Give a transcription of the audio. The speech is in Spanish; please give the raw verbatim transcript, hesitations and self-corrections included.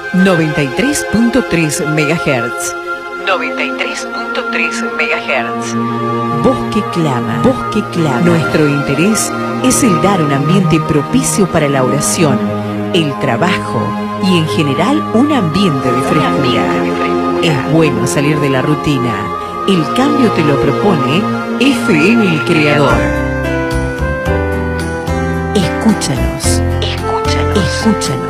noventa y tres punto tres megahertz. noventa y tres punto tres megahertz. Bosque Clama. Bosque Clama. Nuestro interés es el dar un ambiente propicio para la oración, el trabajo y en general un ambiente de frescura. Es bueno salir de la rutina. El cambio te lo propone F M El Creador. Escúchanos. Escúchanos. Escúchanos.